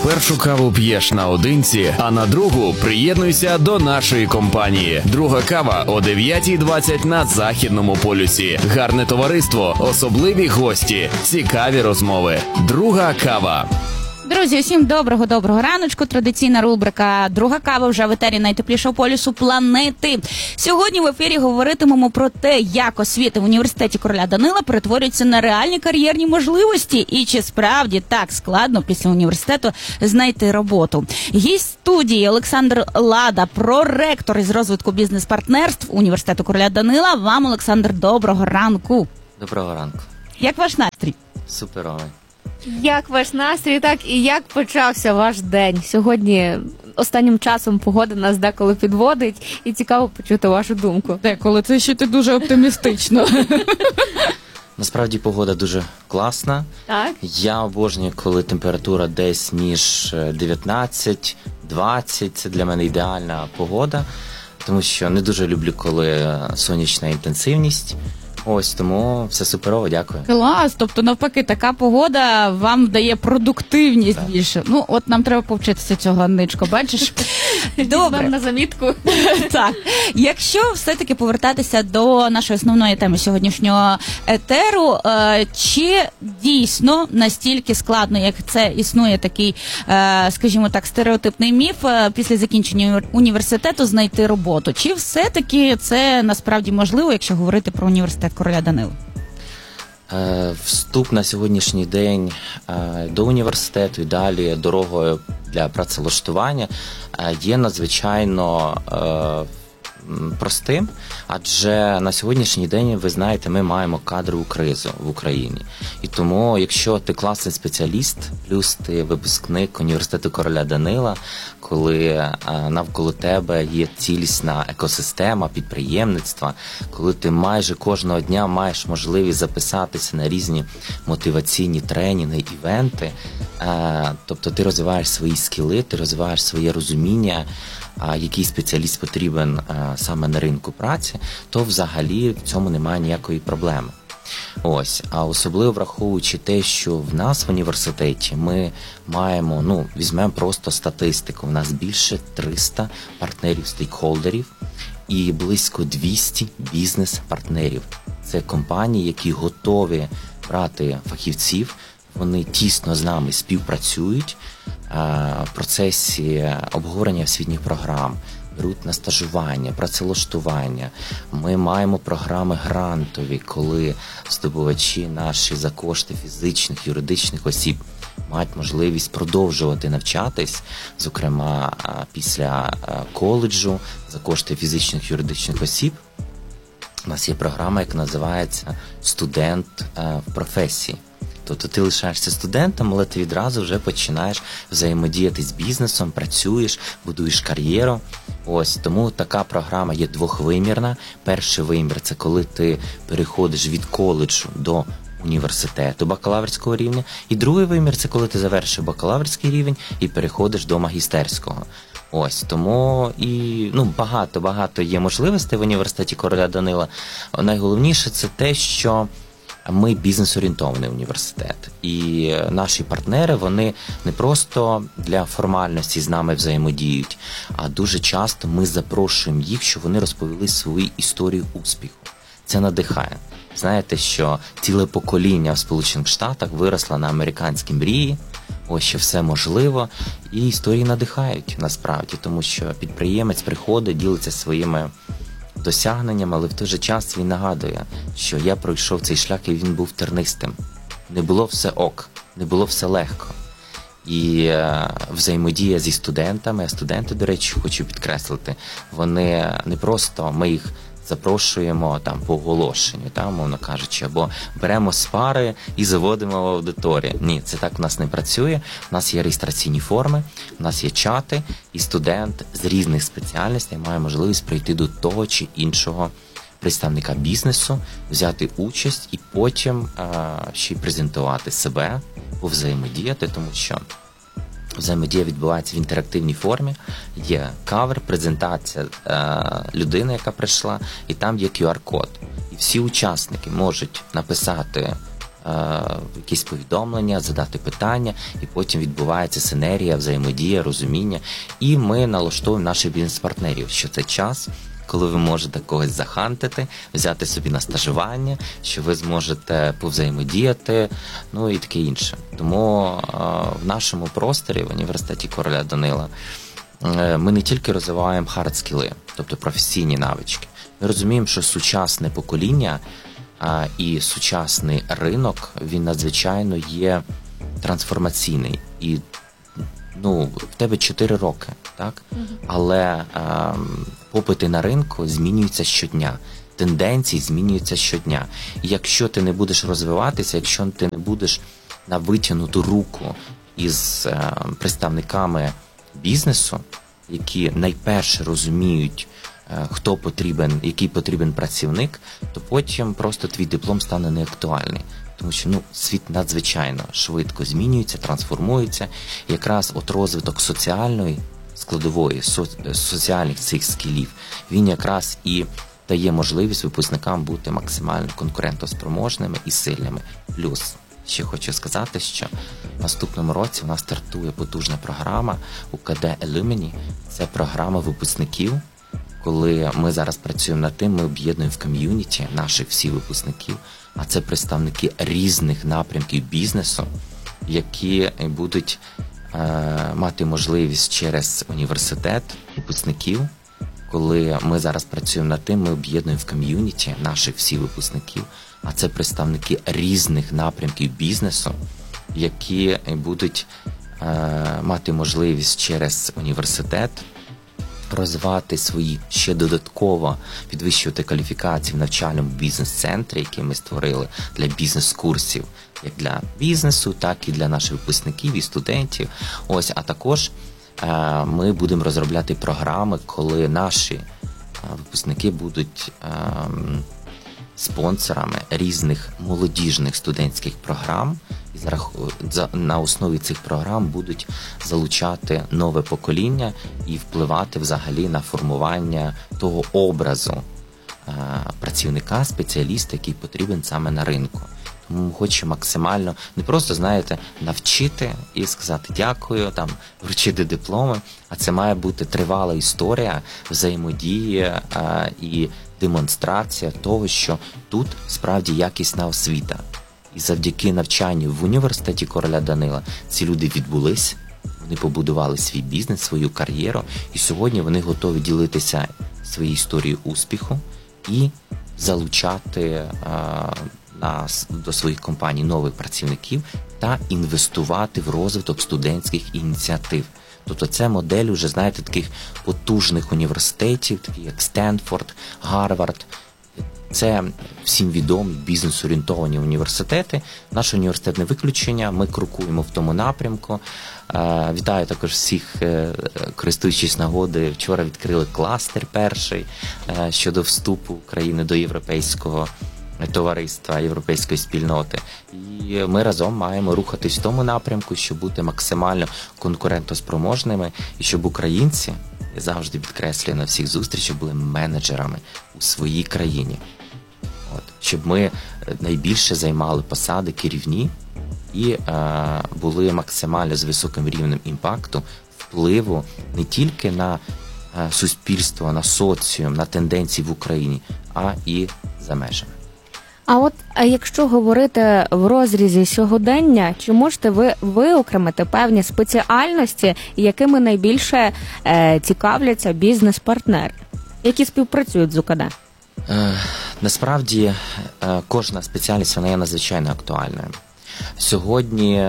першу каву п'єш наодинці, а на другу приєднуйся до нашої компанії. Друга кава о 9:20 на Західному полюсі. Гарне товариство, особливі гості, цікаві розмови. Друга кава. Друзі, усім доброго раночку. Традиційна рубрика «Друга кава» вже в етері найтеплішого полюсу планети. Сьогодні в ефірі говоритимемо про те, як освіта в університеті короля Данила перетворюється на реальні кар'єрні можливості і чи справді так складно після університету знайти роботу. Гість студії Олександр Лада, проректор із розвитку бізнес-партнерств університету короля Данила. Вам, Олександр, доброго ранку. Доброго ранку. Як ваш настрій? Суперовий. Як ваш настрій, так і як почався ваш день? Сьогодні останнім часом погода нас деколи підводить, і цікаво почути вашу думку. Деколи це ще ти дуже оптимістично. Насправді погода дуже класна. Так? Я обожнюю, коли температура десь між 19-20. Це для мене ідеальна погода, тому що не дуже люблю, коли сонячна інтенсивність. Ось, тому все суперово, дякую. Клас, тобто навпаки, така погода вам дає продуктивність більше. Ну, от нам треба повчитися цього, Анничко, бачиш? Добре. Вам на замітку. Так, якщо все-таки повертатися до нашої основної теми сьогоднішнього етеру, чи дійсно настільки складно, як це існує такий, скажімо так, стереотипний міф, після закінчення університету знайти роботу? Чи все-таки це насправді можливо, якщо говорити про університет короля Данила? Вступ на сьогоднішній день до університету і далі дорогою для працевлаштування є надзвичайно простим, адже на сьогоднішній день, ви знаєте, ми маємо кадрову кризу в Україні. І тому, якщо ти класний спеціаліст, плюс ти випускник університету короля Данила, коли навколо тебе є цілісна екосистема підприємництва, коли ти майже кожного дня маєш можливість записатися на різні мотиваційні тренінги, івенти, тобто ти розвиваєш свої скіли, ти розвиваєш своє розуміння, який спеціаліст потрібен саме на ринку праці, то взагалі в цьому немає ніякої проблеми. Ось, а особливо враховуючи те, що в нас в університеті ми маємо, візьмемо просто статистику, в нас більше 300 партнерів-стейкхолдерів і близько 200 бізнес-партнерів. Це компанії, які готові брати фахівців, вони тісно з нами співпрацюють в процесі обговорення освітніх програм, беруть на стажування, працевлаштування. Ми маємо програми грантові, коли здобувачі наші за кошти фізичних, юридичних осіб мають можливість продовжувати навчатись, зокрема після коледжу, за кошти фізичних, юридичних осіб. У нас є програма, яка називається «Студент в професії». Тобто ти лишаєшся студентом, але ти відразу вже починаєш взаємодіяти з бізнесом, працюєш, будуєш кар'єру. Ось, тому така програма є двохвимірна. Перший вимір – це коли ти переходиш від коледжу до університету бакалаврського рівня. І другий вимір – це коли ти завершив бакалаврський рівень і переходиш до магістерського. Ось, тому і багато є можливостей в університеті короля Данила. Найголовніше – це те, що ми бізнес-орієнтований університет, і наші партнери, вони не просто для формальності з нами взаємодіють, а дуже часто ми запрошуємо їх, щоб вони розповіли свою історію успіху. Це надихає. Знаєте, що ціле покоління в Сполучених Штатах виросло на американській мрії, ось що все можливо, і історії надихають насправді, тому що підприємець приходить, ділиться своїми досягненням, але в той же час він нагадує, що я пройшов цей шлях і він був тернистим. Не було все ок, не було все легко. І взаємодія зі студентами, а студенти, до речі, хочу підкреслити, вони не просто, ми їх запрошуємо по оголошенню, мовно кажучи, або беремо з пари і заводимо в аудиторію. Ні, це так в нас не працює. У нас є реєстраційні форми, у нас є чати, і студент з різних спеціальностей має можливість прийти до того чи іншого представника бізнесу, взяти участь і потім ще й презентувати себе, повзаємодіяти, тому що взаємодія відбувається в інтерактивній формі, є кавер, презентація людини, яка прийшла, і там є QR-код. І всі учасники можуть написати якісь повідомлення, задати питання, і потім відбувається синергія, взаємодія, розуміння. І ми налаштовуємо наших бізнес-партнерів, що це час, коли ви можете когось захантити, взяти собі на стажування, що ви зможете повзаємодіяти, ну і таке інше. Тому в нашому просторі, в університеті короля Данила, ми не тільки розвиваємо хард-скіли, тобто професійні навички. Ми розуміємо, що сучасне покоління і сучасний ринок, він надзвичайно є трансформаційний. І в тебе 4 роки, так? Але попити на ринку змінюються щодня. Тенденції змінюються щодня. І якщо ти не будеш розвиватися, якщо ти не будеш на витягнуту руку із представниками бізнесу, які найперше розуміють, хто потрібен, який потрібен працівник, то потім просто твій диплом стане неактуальний. Тому що світ надзвичайно швидко змінюється, трансформується. І якраз розвиток соціальної складової, соціальних цих скілів, він якраз і дає можливість випускникам бути максимально конкурентоспроможними і сильними. Плюс, ще хочу сказати, що в наступному році у нас стартує потужна програма УКД Alumni. Це програма випускників. Коли ми зараз працюємо над тим, ми об'єднуємо в ком'юніті наших всіх випускників, а це представники різних напрямків бізнесу, які будуть мати можливість через університет випускників. Коли ми зараз працюємо над тим, ми об'єднуємо в ком'юніті наших всіх випускників, а це представники різних напрямків бізнесу, які будуть мати можливість через університет розвивати свої ще додатково, підвищувати кваліфікації в навчальному бізнес-центрі, який ми створили для бізнес-курсів, як для бізнесу, так і для наших випускників і студентів. А також ми будемо розробляти програми, коли наші випускники будуть спонсорами різних молодіжних студентських програм, і на основі цих програм будуть залучати нове покоління і впливати взагалі на формування того образу працівника, спеціаліста, який потрібен саме на ринку. Тому ми хочемо максимально не просто, навчити і сказати дякую, вручити дипломи, а це має бути тривала історія взаємодії і демонстрація того, що тут справді якісна освіта. І завдяки навчанню в університеті короля Данила ці люди відбулись, вони побудували свій бізнес, свою кар'єру, і сьогодні вони готові ділитися своєю історією успіху і залучати до своїх компаній нових працівників та інвестувати в розвиток студентських ініціатив. Тобто це модель уже, таких потужних університетів, такі як Стенфорд, Гарвард. Це всім відомі бізнес-орієнтовані університети. Наш університет не виключення, ми крокуємо в тому напрямку. Вітаю також всіх, користуючись нагодою. Вчора відкрили кластер перший щодо вступу України до європейського товариства, європейської спільноти. І ми разом маємо рухатись в тому напрямку, щоб бути максимально конкурентоспроможними, і щоб українці, я завжди підкреслюю на всіх зустрічах, були менеджерами у своїй країні. Щоб ми найбільше займали посади керівні і були максимально з високим рівнем імпакту, впливу не тільки на суспільство, на соціум, на тенденції в Україні, а і за межами. А якщо говорити в розрізі сьогодення, чи можете ви виокремити певні спеціальності, якими найбільше цікавляться бізнес-партнери, які співпрацюють з УКД? Насправді, кожна спеціальність, вона є надзвичайно актуальною. Сьогодні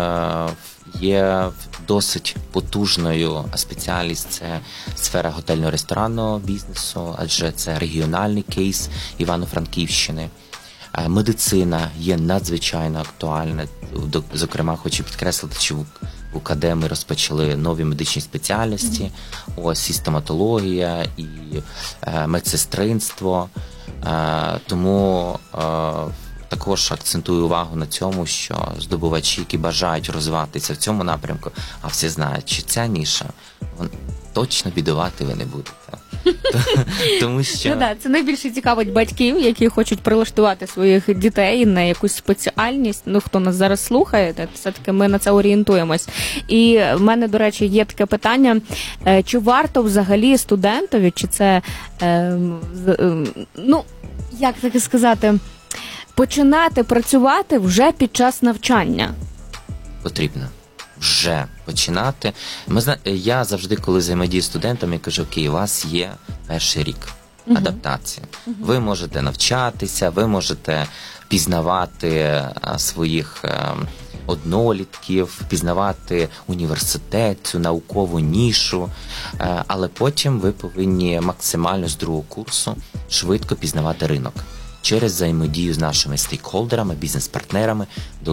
є досить потужною спеціальність – це сфера готельно-ресторанного бізнесу, адже це регіональний кейс Івано-Франківщини. Медицина є надзвичайно актуальна. Зокрема, хочу підкреслити, що в УКД ми розпочали нові медичні спеціальності, і стоматологія, і медсестринство. Тому також акцентую увагу на цьому, що здобувачі, які бажають розвиватися в цьому напрямку, а всі знають, що ця ніша, точно бідувати ви не будете. Тому що... Ну да, це найбільше цікавить батьків, які хочуть прилаштувати своїх дітей на якусь спеціальність. Ну, хто нас зараз слухає, то все-таки ми на це орієнтуємось. І в мене, до речі, є таке питання, чи варто взагалі студентові, чи це, ну, як таке сказати, починати працювати вже під час навчання? Потрібно вже починати. Я завжди, коли взаємодію з студентами, кажу, окей, у вас є перший рік адаптації. Ви можете навчатися, ви можете пізнавати своїх однолітків, пізнавати університет, цю наукову нішу, але потім ви повинні максимально з другого курсу швидко пізнавати ринок через взаємодію з нашими стейкхолдерами, бізнес-партнерами,